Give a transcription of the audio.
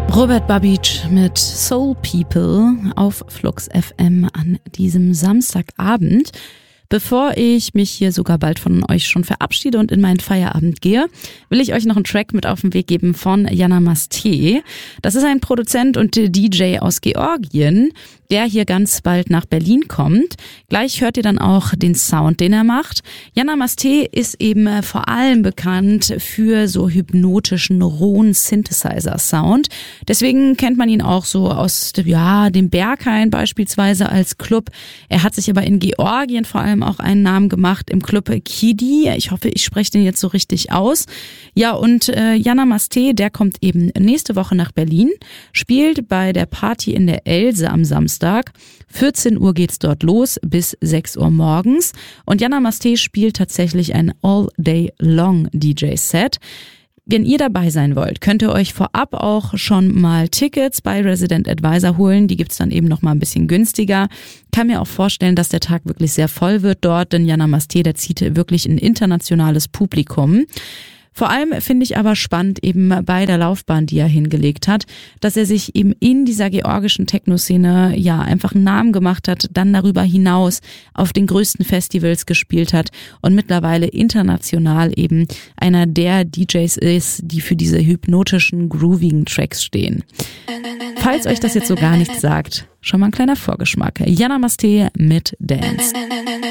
Robert Babicz mit Soul People auf Flux FM an diesem Samstagabend. Bevor ich mich hier sogar bald von euch schon verabschiede und in meinen Feierabend gehe, will ich euch noch einen Track mit auf den Weg geben von Jana Masté. Das ist ein Produzent und DJ aus Georgien, der hier ganz bald nach Berlin kommt. Gleich hört ihr dann auch den Sound, den er macht. Jana Masté ist eben vor allem bekannt für so hypnotischen, rohen Synthesizer-Sound. Deswegen kennt man ihn auch so aus dem Berghain beispielsweise als Club. Er hat sich aber in Georgien vor allem auch einen Namen gemacht im Club Kidi. Ich hoffe, ich spreche den jetzt so richtig aus. Ja, und Jana Masté, der kommt eben nächste Woche nach Berlin, spielt bei der Party in der Else am Samstag. 14 Uhr geht's dort los bis 6 Uhr morgens. Und Jana Masté spielt tatsächlich ein All-Day-Long-DJ-Set. Wenn ihr dabei sein wollt, könnt ihr euch vorab auch schon mal Tickets bei Resident Advisor holen. Die gibt's dann eben noch mal ein bisschen günstiger. Kann mir auch vorstellen, dass der Tag wirklich sehr voll wird dort, denn Jana Masté, der zieht wirklich ein internationales Publikum. Vor allem finde ich aber spannend eben bei der Laufbahn, die er hingelegt hat, dass er sich eben in dieser georgischen Techno-Szene einfach einen Namen gemacht hat, dann darüber hinaus auf den größten Festivals gespielt hat und mittlerweile international eben einer der DJs ist, die für diese hypnotischen, groovigen Tracks stehen. Falls euch das jetzt so gar nichts sagt, schon mal ein kleiner Vorgeschmack. Jana Masté mit Dance.